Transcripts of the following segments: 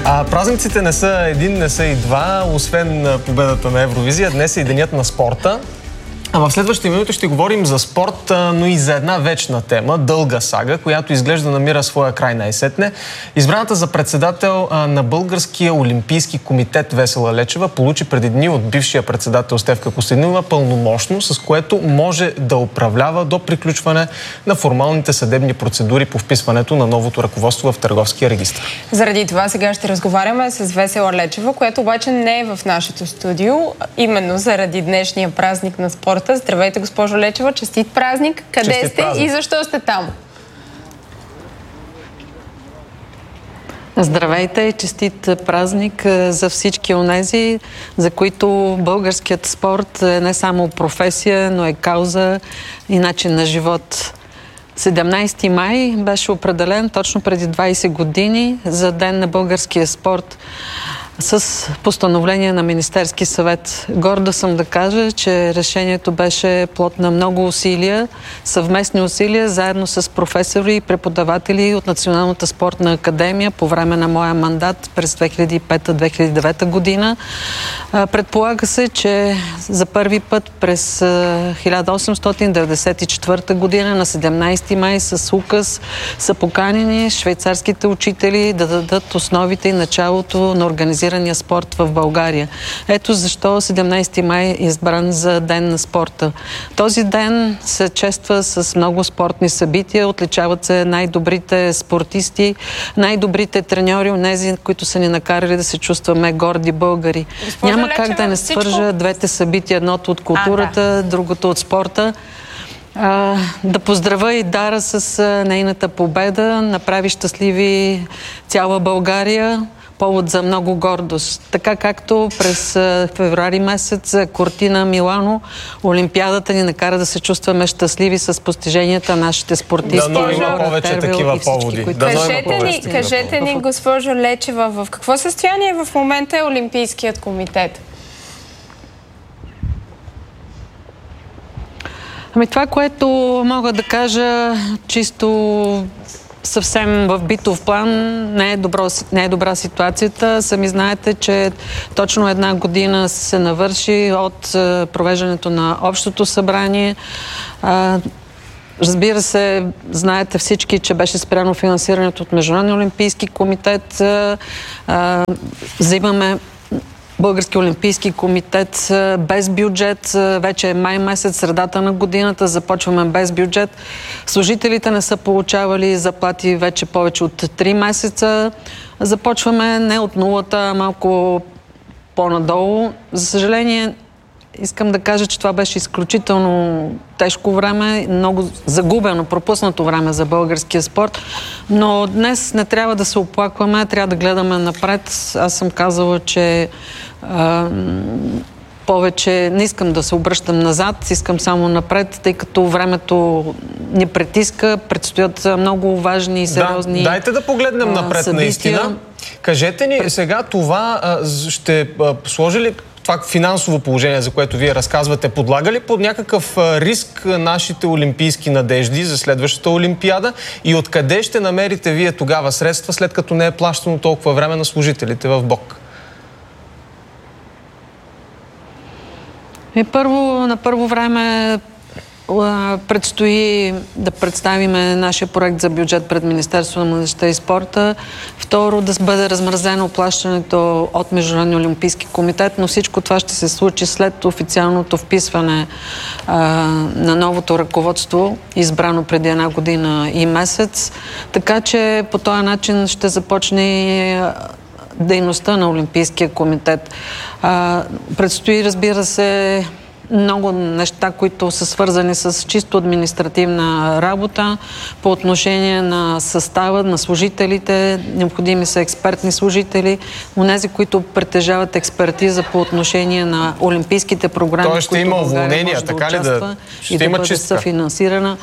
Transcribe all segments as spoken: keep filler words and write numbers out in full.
А празниците не са един, не са и два. Освен победата на Евровизия, днес е и денят на спорта. А в следващите минути ще говорим за спорт, но и за една вечна тема, дълга сага, която изглежда намира своя край най-сетне. Избраната за председател на Българския олимпийски комитет Весела Лечева получи преди дни от бившия председател Стефка Костадинова пълномощно, с което може да управлява до приключване на формалните съдебни процедури по вписването на новото ръководство в Търговския регистър. Заради това сега ще разговаряме с Весела Лечева, която обаче не е в нашето студио, именно заради днешния празник на спорта. Здравейте, госпожо Лечева, честит празник. Къде честит сте празник. И защо сте там? Здравейте и честит празник за всички онези, за които българският спорт е не само професия, но е кауза и начин на живот. седемнайсети май беше определен точно преди двайсет години за Ден на българския спорт с постановление на Министерски съвет. Горда съм да кажа, че решението беше плод на много усилия, съвместни усилия, заедно с професори и преподаватели от Националната спортна академия по време на моя мандат през две хиляди и пета - две хиляди и девета година. Предполага се, че за първи път през хиляда осемстотин деветдесет и четвърта година на седемнайсети май с указ са поканени швейцарските учители да дадат основите и началото на организацията спорт в България. Ето защо седемнайсети май е избран за Ден на спорта. Този ден се чества с много спортни събития, отличават се най-добрите спортисти, най-добрите треньори, онези, които са ни накарали да се чувстваме горди българи. Госпожа Няма Лечева, как да не свържа всичко... двете събития, едното от културата, а, да. другото от спорта. А, да поздравя и Дара с а, нейната победа, направи щастливи цяла България. Повод за много гордост. Така както през февруари месец Кортина Милано, Олимпиадата ни накара да се чувстваме щастливи с постиженията на нашите спортисти. Да, но има повече такива поводи. Които... Да, кажете ни, кажете ни, госпожо Лечева, в какво състояние в момента е Олимпийският комитет? Ами това, което мога да кажа чисто съвсем в битов план, не е, добро, не е добра ситуацията. Сами знаете, че точно една година се навърши от провеждането на Общото събрание. Разбира се, знаете всички, че беше спряно финансирането от Международния олимпийски комитет. Взимаме Български олимпийски комитет без бюджет. Вече е май месец, средата на годината, започваме без бюджет. Служителите не са получавали заплати вече повече от три месеца. Започваме не от нулата, а малко по-надолу. За съжаление, искам да кажа, че това беше изключително тежко време, много загубено, пропуснато време за българския спорт, но днес не трябва да се оплакваме, трябва да гледаме напред. Аз съм казала, че а, повече не искам да се обръщам назад, искам само напред, тъй като времето ни притиска, предстоят много важни и сериозни да, дайте да погледнем напред, събития. Наистина. Кажете ни сега това, а, ще а, сложи ли това финансово положение, за което вие разказвате, подлага ли под някакъв риск нашите олимпийски надежди за следващата Олимпиада и откъде ще намерите вие тогава средства, след като не е плащано толкова време на служителите в БОК? И първо, на първо време предстои да представиме нашия проект за бюджет пред Министерството на младежта и спорта. Второ, да бъде размразено плащането от Международния олимпийски комитет, но всичко това ще се случи след официалното вписване а, на новото ръководство, избрано преди една година и месец. Така че по този начин ще започне дейността на Олимпийския комитет. А, предстои, разбира се, много неща, които са свързани с чисто административна работа по отношение на състава, на служителите. Необходими са експертни служители, онези, които притежават експертиза по отношение на олимпийските програми, Тоест, ще има уволнения, да така ли да, ще и да има бъде чистка? съфинансирана.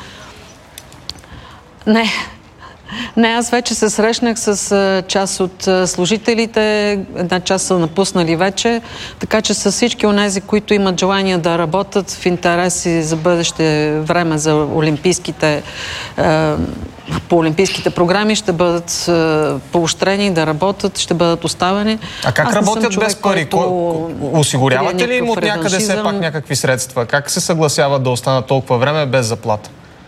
Не. Не, аз вече се срещнах с а, част от а, служителите, една част са напуснали вече, така че с всички онези, които имат желание да работят в интереси за бъдеще време за олимпийските а, по олимпийските програми ще бъдат поощрени да работят, ще бъдат оставени. А как Аз работят човек, без пари? който... Осигурявате ли им от някъде все пак някакви средства? Как се съгласяват да останат толкова време без заплата?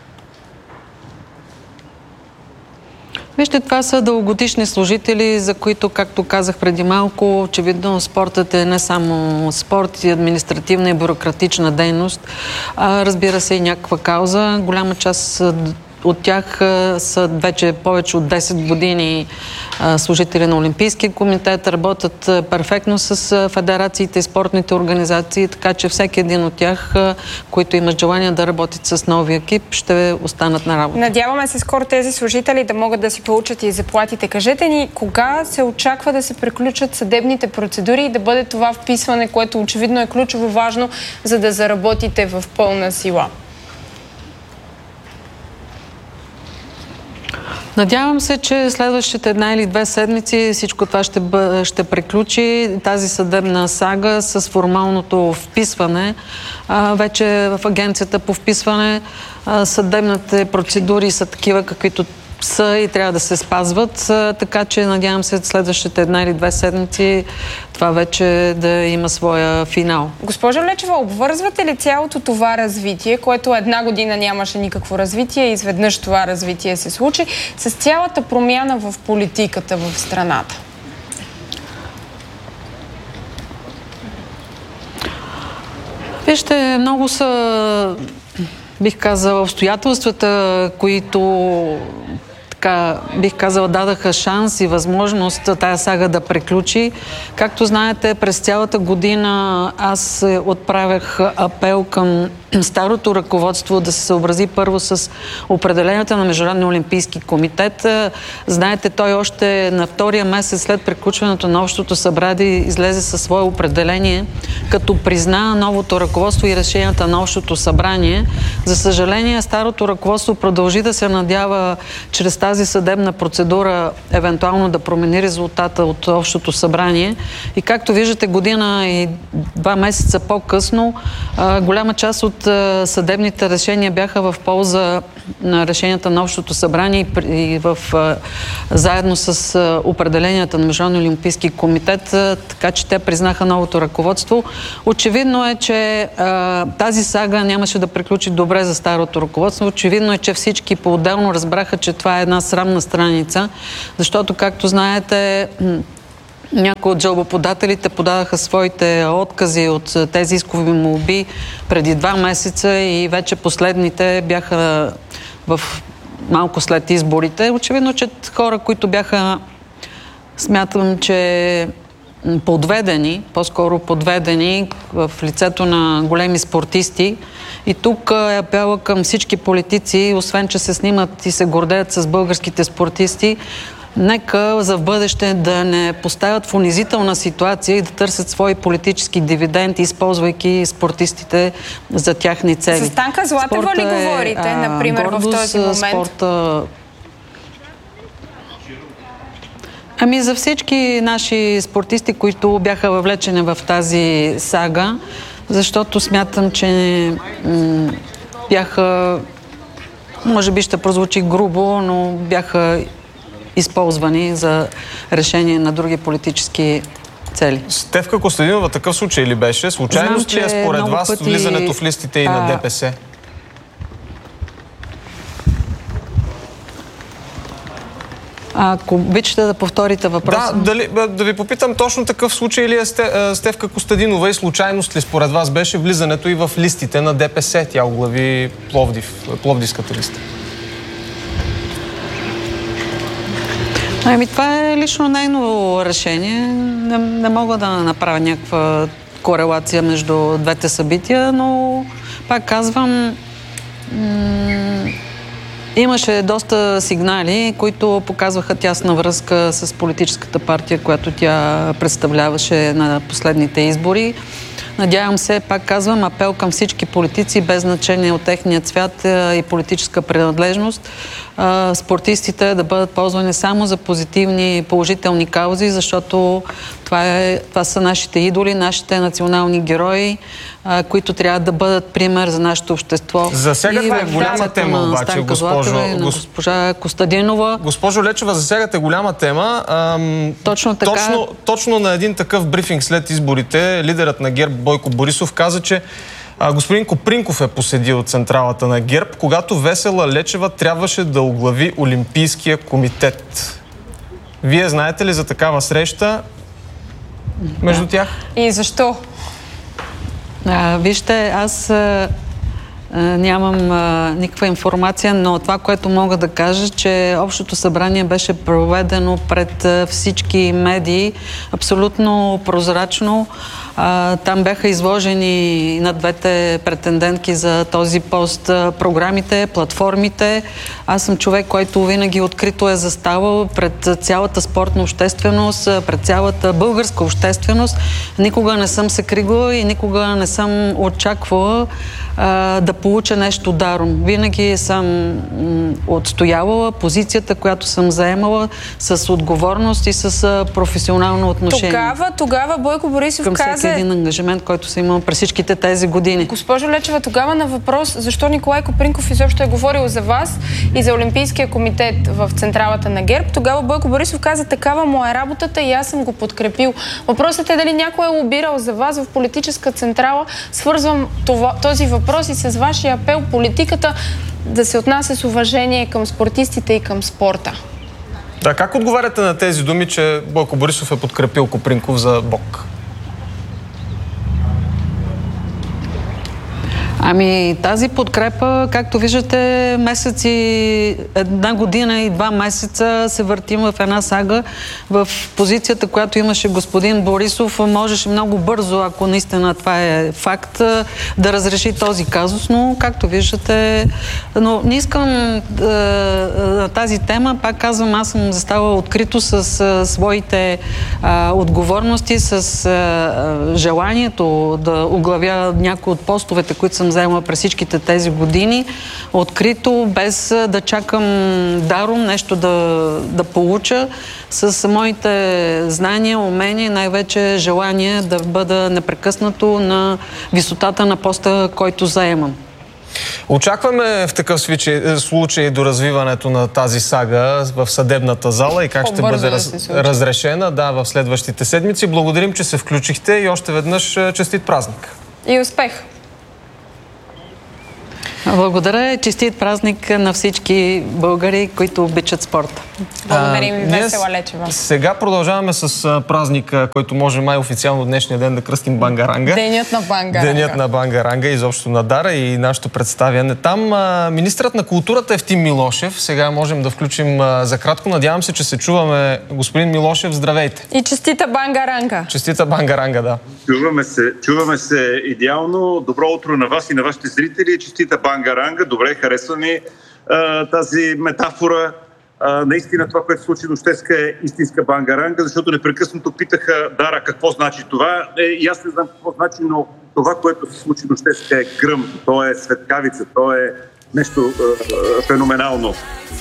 Вижте, това са дългогодишни служители, за които, както казах преди малко, очевидно спортът е не само спорт и административна и бюрократична дейност, а разбира се и някаква кауза. Голяма част от тях са вече повече от десет години служители на Олимпийския комитет, работят перфектно с федерациите и спортните организации, така че всеки един от тях, които имат желание да работят с новия екип, ще останат на работа. Надяваме се скоро тези служители да могат да си получат и заплатите. Кажете ни, кога се очаква да се приключат съдебните процедури и да бъде това вписване, което очевидно е ключово важно, за да заработите в пълна сила? Надявам се, че следващите една или две седмици всичко това ще, бъ, ще приключи. Тази съдебна сага с формалното вписване. А, вече в агенцията по вписване а, съдебните процедури са такива, каквито са и трябва да се спазват. А, така че надявам се следващите една или две седмици това вече да има своя финал. Госпожо Лечева, обвързвате ли цялото това развитие, което една година нямаше никакво развитие и изведнъж това развитие се случи, с цялата промяна в политиката в страната? Вижте, много са, бих казала, обстоятелствата, които така, бих казала, дадаха шанс и възможност тая сага да приключи. Както знаете, през цялата година аз отправях апел към старото ръководство да се съобрази първо с определенията на Международния олимпийски комитет. Знаете, той още на втория месец след приключването на Общото събрание излезе със свое определение, като призна новото ръководство и решенията на Общото събрание. За съжаление, старото ръководство продължи да се надява чрез тази съдебна процедура евентуално да промени резултата от Общото събрание. И както виждате, година и два месеца по-късно, голяма част от съдебните решения бяха в полза на решенията на Общото събрание и в, заедно с определенията на Международния олимпийски комитет, така че те признаха новото ръководство. Очевидно е, че а, тази сага нямаше да приключи добре за старото ръководство. Очевидно е, че всички по-отделно разбраха, че това е една срамна страница, защото, както знаете, някои от жалбоподателите подадаха своите откази от тези искови молби преди два месеца и вече последните бяха в малко след изборите. Очевидно, че хора, които бяха, смятам, че подведени, по-скоро подведени в лицето на големи спортисти. И тук е апела към всички политици, освен че се снимат и се гордеят с българските спортисти, нека за в бъдеще да не поставят в унизителна ситуация и да търсят свои политически дивиденти, използвайки спортистите за тяхни цели. С Станка Златева ли говорите, е, например, гордост, в този момент? Спорта... Ами за всички наши спортисти, които бяха въвлечени в тази сага, защото смятам, че м- бяха, може би ще прозвучи грубо, но бяха използвани за решение на други политически цели. Стефка Костадинова такъв случай ли беше? Случайност ли е според вас пъти, влизането в листите и а... на ДПС? Ако обичате да повторите въпроса. Да, дали, да ви попитам, точно такъв случай ли е Стефка Костадинова и случайност ли според вас беше влизането и в листите на ДПС? Тя оглави Пловдив, Пловдивската листа. Ами това е лично нейно решение. Не, не мога да направя някаква корелация между двете събития, но пак казвам, имаше доста сигнали, които показваха тясна връзка с политическата партия, която тя представляваше на последните избори. Надявам се, пак казвам, апел към всички политици, без значение от техния цвят и политическа принадлежност, а, спортистите да бъдат ползвани само за позитивни, положителни каузи, защото това, е, това са нашите идоли, нашите национални герои, а, които трябва да бъдат пример за нашето общество. Засягате голяма тема обаче, госпожо... На госпожа Костадинова. Госпожо Лечева, засягате голяма тема. Ам, точно така. Точно, точно на един такъв брифинг след изборите, лидерът на ГЕРБ Бойко Борисов каза, че а, господин Копринков е поседил централата на ГЕРБ, когато Весела Лечева трябваше да оглави Олимпийския комитет. Вие знаете ли за такава среща между тях? И защо? А, вижте, аз а, а, нямам а, никаква информация, но това, което мога да кажа, че Общото събрание беше проведено пред а, всички медии, абсолютно прозрачно. А, там бяха изложени на двете претендентки за този пост а, програмите, платформите. Аз съм човек, който винаги открито е заставал пред цялата спортна общественост, пред цялата българска общественост. Никога не съм се кригла и никога не съм очаквала а, да получа нещо даром. Винаги съм м, отстоявала позицията, която съм заемала с отговорност и с а, професионално отношение. Тогава, тогава Бойко Борисов към каза... един ангажимент, който съм имал през всичките тези години. Госпожо Лечева, тогава на въпрос защо Николай Копринков изобщо е говорил за вас и за Олимпийския комитет в централата на ГЕРБ, тогава Бойко Борисов каза, такава му е работата и аз съм го подкрепил. Въпросът е дали някой е лобирал за вас в политическа централа. Свързвам това, този въпрос и с вашия апел политиката да се отнася с уважение към спортистите и към спорта. Да, как отговаряте на тези думи, че Бойко Борисов е подкрепил Копринков за бок? Ами тази подкрепа, както виждате, месеци, една година и два месеца се въртим в една сага. В позицията, която имаше господин Борисов, можеше много бързо, ако наистина това е факт, да разреши този казус, но както виждате, но не искам на тази тема, пак казвам, аз съм заставала открито с а, своите а, отговорности, с а, желанието да оглавя някои от постовете, които съм заема през всичките тези години, открито, без да чакам даром нещо да, да получа, с моите знания, умения, най-вече желание да бъда непрекъснато на висотата на поста, който заемам. Очакваме в такъв случай до развиването на тази сага в съдебната зала и как ще бъде раз, разрешена да, в следващите седмици. Благодарим, че се включихте и още веднъж честит празник. И успех! Благодаря. Честит празник на всички българи, които обичат спорта. Благодарим ви, Весела Лечева. Сега продължаваме с празника, който може май официално днешния ден да кръстим Бангаранга. Денят на Бангаранга. Денят на Бангаранга, изобщо на Дара и нашето представяне. Там а, министрът на културата Евтим Милошев. Сега можем да включим а, за кратко. Надявам се, че се чуваме. Господин Милошев, здравейте. И честита Бангаранга. Честита Бангаранга, да. Чуваме се, чуваме се идеално. Добро утро на вас и на вашите зрители. Честита Бангаранга. Добре, харесва ми а, тази метафора. А, наистина това, което се случи нощеска е истинска Бангаранга, защото непрекъснато питаха Дара какво значи това. Е, и аз не знам какво значи, но това, което се случи нощеска е гръм. То е светкавица, то е нещо а, феноменално.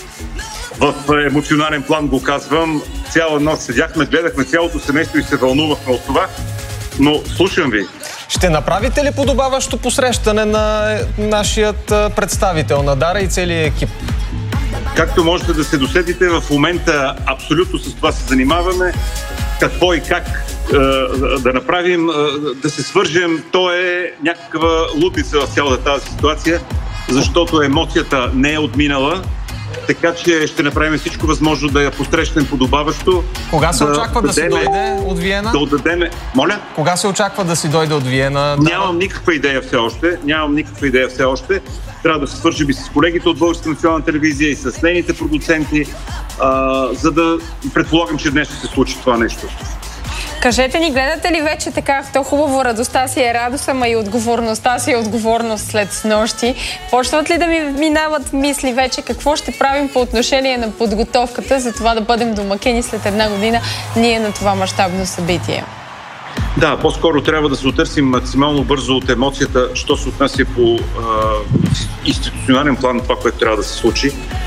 В емоционален план го казвам. Цяла нощ седяхме, гледахме цялото семейство и се вълнувахме от това. Но слушам ви. Ще направите ли подобаващо посрещане на нашият представител на Дара и целият екип? Както можете да се досетите, в момента абсолютно с това се занимаваме. Какво и как е, да направим, е, да се свържем, то е някаква лудница в цялата тази ситуация, защото емоцията не е отминала. Така че ще направим всичко възможно да я посрещнем подобаващо. Кога се да очаква да си дойде от Виена? Да отдадем... Моля? Кога се очаква да си дойде от Виена? Нямам никаква идея все още. Нямам никаква идея все още. Трябва да се свържим и с колегите от Българската национална телевизия и с нейните продуценти, а, за да предполагам, че днес ще се случи това нещо. Кажете ни, гледате ли вече така, то хубаво, радостта си е радост, ама и отговорността си е отговорност след снощи. Почват ли да ми минават мисли вече какво ще правим по отношение на подготовката, за това да бъдем домакини след една година ние на това мащабно събитие? Да, по-скоро трябва да се отърсим максимално бързо от емоцията, що се отнася по а, институционален план това, което трябва да се случи.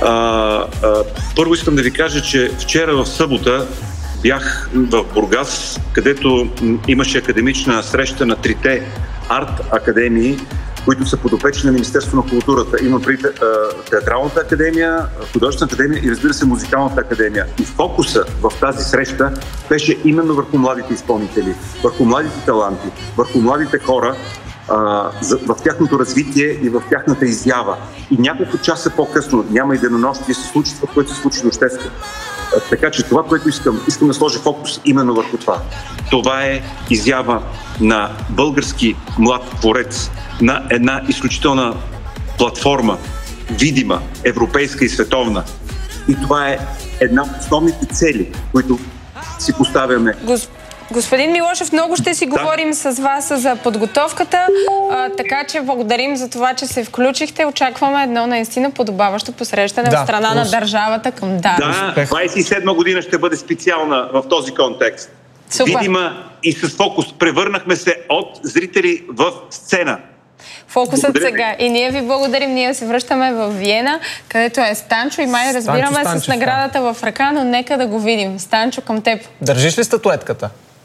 А, а, първо искам да ви кажа, че вчера в събота бях в Бургас, където имаше академична среща на трите арт академии, които са подопечни на Министерство на културата. Има при Театралната академия, Художествената академия и, разбира се, Музикалната академия. И фокуса в тази среща беше именно върху младите изпълнители, върху младите таланти, върху младите хора, а, за, в тяхното развитие и в тяхната изява. И няколко часа по-късно, няма и денонощие, се случи това, което се случи нощеска. Така че това, което искам, искам да сложа фокус именно върху това. Това е изява на български млад творец, на една изключителна платформа, видима, европейска и световна. И това е една от основните цели, които си поставяме. Гос... Господин Милошев, много ще си да. говорим с вас за подготовката, а, така че благодарим за това, че се включихте. Очакваме едно наистина подобаващо посрещане да, от страна на държавата към Дара. Да, двайсет и седма година ще бъде специална в този контекст. Супер. Видима и с фокус. Превърнахме се от зрители в сцена. Фокусът благодаря сега. И ние ви благодарим. Ние се връщаме в Виена, където е Станчо и май разбираме Станчо, Станчо, с наградата Станчо. в ръка, но нека да го видим. Станчо, към теб. Държиш ли статуетката?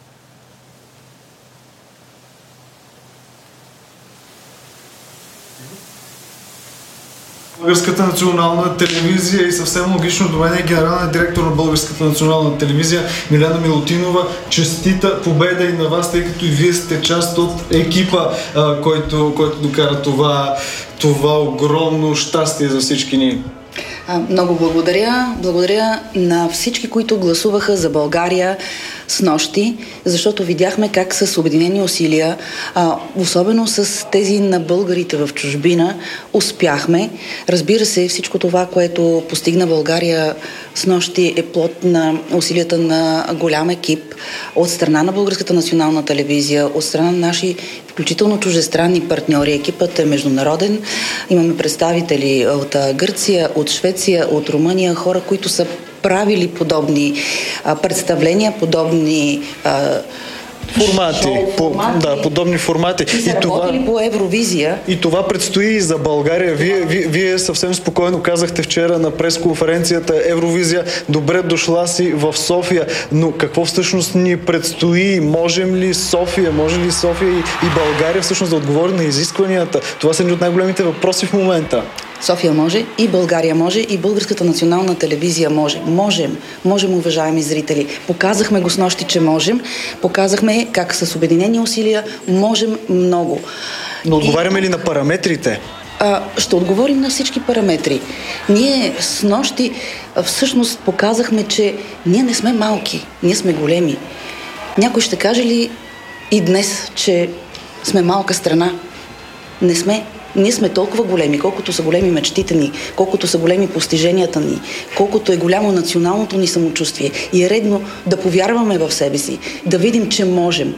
Българската национална телевизия и съвсем логично до мен е генералният директор на Българската национална телевизия Милена Милутинова. Честита победа и на вас, тъй като и вие сте част от екипа, а, който, който докара това, това огромно щастие за всички ни. Много благодаря. Благодаря на всички, които гласуваха за България с нощи, защото видяхме как с обединени усилия, а, особено с тези на българите в чужбина, успяхме. Разбира се, всичко това, което постигна България с нощи, е плод на усилията на голям екип от страна на Българската национална телевизия, от страна на наши включително чуждестранни партньори. Екипът е международен. Имаме представители от Гърция, от Швеция, от Румъния, хора, които са правили подобни а, представления, подобни а, формати, шоу, по, формати. Да, подобни формати. И са и работили това, по Евровизия. И това предстои и за България. Вие, вие, вие съвсем спокойно казахте вчера на пресконференцията Евровизия, добре дошла си в София, но какво всъщност ни предстои? Можем ли София, може ли София и, и България всъщност да отговори на изискванията? Това са едни от най-големите въпроси в момента. София може, и България може, и Българската национална телевизия може. Можем, можем, уважаеми зрители. Показахме го с нощи, че можем. Показахме как с обединени усилия можем много. Но отговаряме и... ли на параметрите? А, ще отговорим на всички параметри. Ние с нощи всъщност показахме, че ние не сме малки, ние сме големи. Някой ще каже ли и днес, че сме малка страна? Не сме. Ние сме толкова големи, колкото са големи мечтите ни, колкото са големи постиженията ни, колкото е голямо националното ни самочувствие. И е редно да повярваме в себе си, да видим, че можем.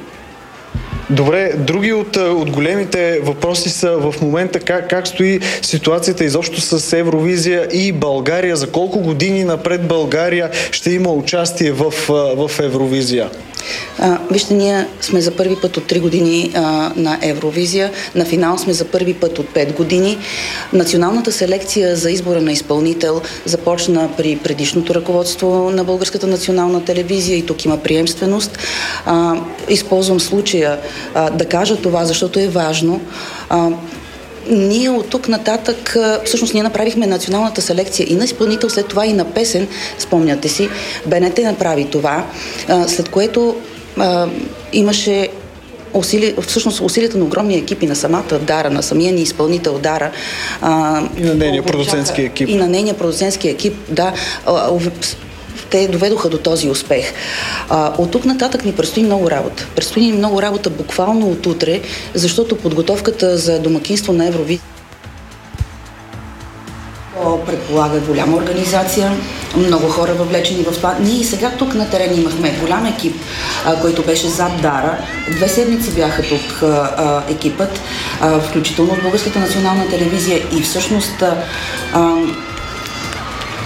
Добре, други от, от големите въпроси са в момента как, как стои ситуацията изобщо с Евровизия и България. За колко години напред България ще има участие в, в Евровизия? А, вижте, ние сме за първи път от три години а, на Евровизия. На финал сме за първи път от пет години. Националната селекция за избора на изпълнител започна при предишното ръководство на Българската национална телевизия и тук има приемственост. А, използвам случая а, да кажа това, защото е важно. А, Ние от тук нататък, всъщност ние направихме националната селекция и на изпълнител, след това и на песен, спомняте си, БНТ направи това, след което а, имаше усили, всъщност усилията на огромни екипи на самата Дара, на самия ни изпълнител Дара. А, и на нейния продуцентски екип. И на нейния продуцентски екип, да. Те доведоха до този успех. А, от тук нататък ни предстои много работа. Предстои ни много работа буквално от утре, защото подготовката за домакинство на Евровизия предполага голяма организация, много хора въвлечени в това. Ние и сега тук на терен имахме голям екип, а, който беше зад Дара. Две седмици бяха тук а, екипът, а, включително от Българската национална телевизия и всъщност а,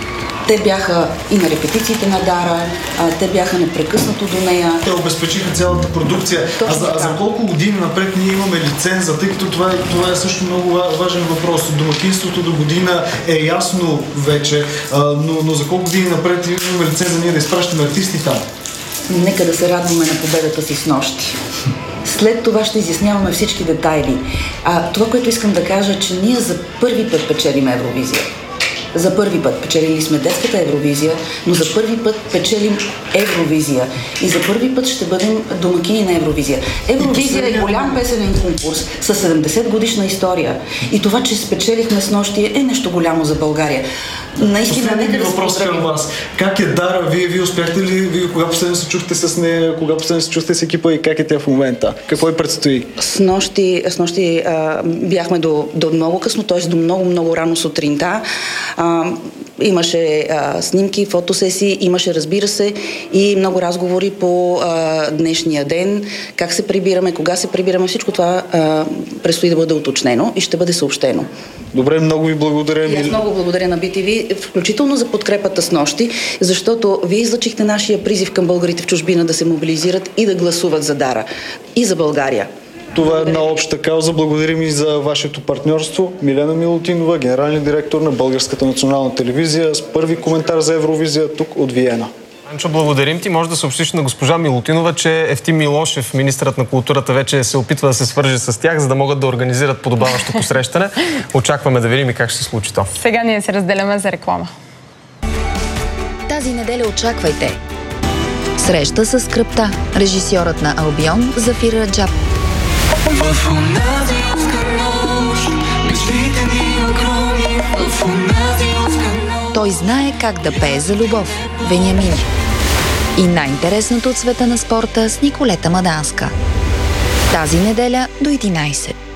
Те бяха и на репетициите на Дара, а, те бяха непрекъснато до нея. Те обезпечиха цялата продукция. А за, а за колко години напред ние имаме лиценза, тъй като това е, това е също много важен въпрос. Домакинството до година е ясно вече, а, но, но за колко години напред имаме лиценза ние да изпращаме артисти там? Нека да се радваме на победата си с нощи. След това ще изясняваме всички детайли. А това, което искам да кажа, че ние за първи път печелим Евровизия. За първи път печелили сме детската Евровизия, но за първи път печелим Евровизия. И за първи път ще бъдем домакини на Евровизия. Евровизия е голям песенен конкурс с седемдесет годишна история. И това, че спечелихме с нощи, е нещо голямо за България. Наистина, нека да въпрос към вас. Как е Дара? Вие, вие успяхте ли? Вие кога последно се чухте с нея? Кога последно се чухте с екипа и как е тя в момента? Какво й предстои? С нощи, с нощи а, бяхме до, до много късно, т.е. до много-много рано сутринта. А, имаше а, снимки, фотосесии, имаше, разбира се, и много разговори по а, днешния ден, как се прибираме, кога се прибираме. Всичко това а, предстои да бъде уточнено и ще бъде съобщено. Добре, много ви благодаря. И аз много благодаря на Би Ти Ви, включително за подкрепата с нощи, защото вие излъчихте нашия призив към българите в чужбина да се мобилизират и да гласуват за Дара и за България. Това е една обща кауза. Благодарим и за вашето партньорство. Милена Милутинова, генерален директор на Българската национална телевизия, с първи коментар за Евровизия тук от Виена. Анчо, благодарим ти. Може да съобщиш на госпожа Милутинова, че Евтим Милошев, министърът на културата, вече се опитва да се свърже с тях, за да могат да организират подобаващо посрещане. Очакваме да видим и как ще се случи то. Сега ние се разделяме за реклама. Тази неделя очаквайте среща с скръпта, режисьорът на Албион Зафир Раджаб. В онази узка нощ, мечтите ни огромни, в онази узка нощ. Той знае как да пее за любов. Вениамин. И най-интересното от света на спорта с Николета Маданска. Тази неделя до единайсет.